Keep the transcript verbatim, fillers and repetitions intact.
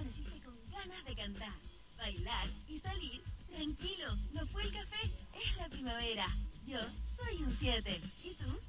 amaneciste con ganas de cantar, bailar y salir, tranquilo, no fue el café, es la primavera. Yo soy un siete. ¿Y tú?